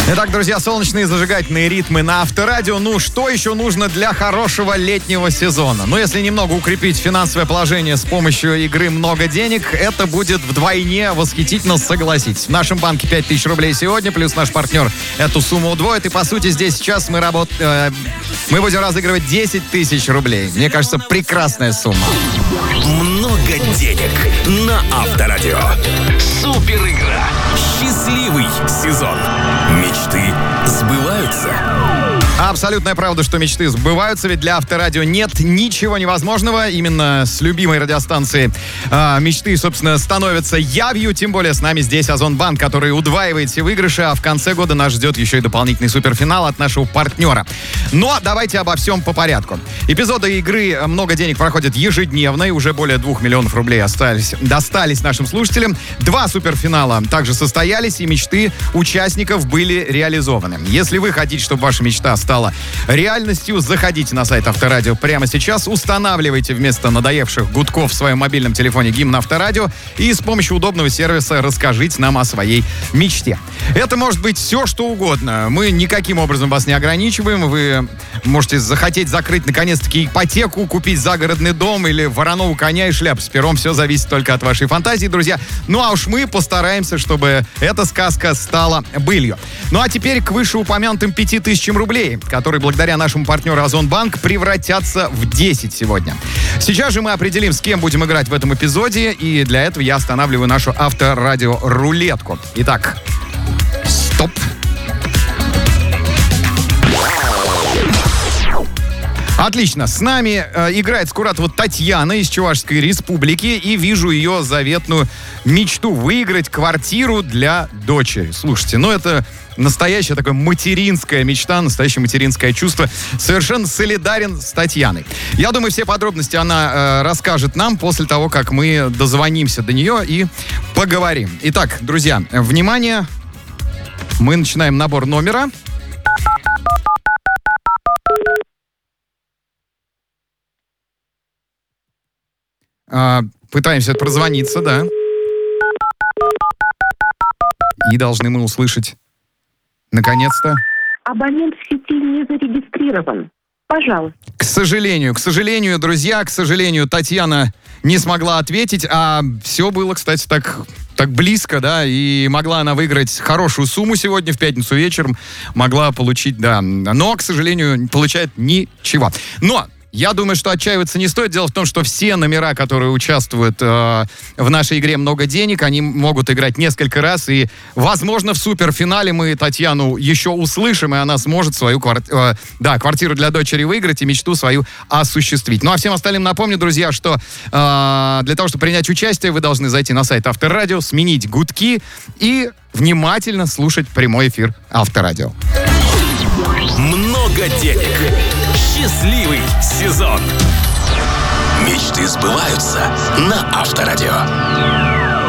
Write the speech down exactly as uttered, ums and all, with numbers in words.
Итак, друзья, солнечные зажигательные ритмы на Авторадио. Ну, что еще нужно для хорошего летнего сезона? Ну, если немного укрепить финансовое положение с помощью игры «Много денег», это будет вдвойне восхитительно, согласитесь. В нашем банке пять тысяч рублей сегодня, плюс наш партнер эту сумму удвоит. И, по сути, здесь сейчас мы работ... э, мы будем разыгрывать десять тысяч рублей. Мне кажется, прекрасная сумма. Много денег на Авторадио. Супер игра. Счастливый сезон. Мечты сбываются. Абсолютная правда, что мечты сбываются, ведь для Авторадио нет ничего невозможного. Именно с любимой радиостанции э, мечты, собственно, становятся явью. Тем более с нами здесь Озонбанк, который удваивает все выигрыши, а в конце года нас ждет еще и дополнительный суперфинал от нашего партнера. Но давайте обо всем по порядку. Эпизоды игры «Много денег» проходят ежедневно, и уже более двух миллионов рублей остались, достались нашим слушателям. Два суперфинала также состоялись, и мечты участников были реализованы. Если вы хотите, чтобы ваша мечта стала реальностью, заходите на сайт Авторадио прямо сейчас, устанавливайте вместо надоевших гудков в своем мобильном телефоне гимн Авторадио и с помощью удобного сервиса расскажите нам о своей мечте. Это может быть все, что угодно. Мы никаким образом вас не ограничиваем. Вы можете захотеть закрыть наконец-таки ипотеку, купить загородный дом или вороного коня и шляпу с пером. Все зависит только от вашей фантазии, друзья. Ну а уж мы постараемся, чтобы эта сказка стала былью. Ну а теперь к вышеупомянутым пяти тысячам рублей, которые благодаря нашему партнеру Озонбанк превратятся в десять сегодня. Сейчас же мы определим, с кем будем играть в этом эпизоде, и для этого я останавливаю нашу Авторадио-рулетку. Итак, стоп. Отлично. С нами э, играет Скуратова Татьяна из Чувашской Республики, и вижу ее заветную мечту — выиграть квартиру для дочери. Слушайте, ну это настоящая такая материнская мечта, настоящее материнское чувство. Совершенно солидарен с Татьяной. Я думаю, все подробности она э, расскажет нам после того, как мы дозвонимся до нее и поговорим. Итак, друзья, внимание, мы начинаем набор номера. А, пытаемся прозвониться, да. И должны мы услышать, наконец-то. Абонент в сети не зарегистрирован. Пожалуйста. К сожалению, к сожалению, друзья, к сожалению, Татьяна не смогла ответить, а все было, кстати, так, так близко, да, и могла она выиграть хорошую сумму сегодня в пятницу вечером, могла получить, да, но, к сожалению, получает ничего. Но я думаю, что отчаиваться не стоит. Дело в том, что все номера, которые участвуют э, в нашей игре «Много денег», они могут играть несколько раз. И, возможно, в суперфинале мы Татьяну еще услышим, и она сможет свою кварти- э, да, квартиру для дочери выиграть и мечту свою осуществить. Ну а всем остальным напомню, друзья, что э, для того, чтобы принять участие, вы должны зайти на сайт Авторадио, сменить гудки и внимательно слушать прямой эфир Авторадио. Много денег. Счастливый сезон. Мечты сбываются на Авторадио.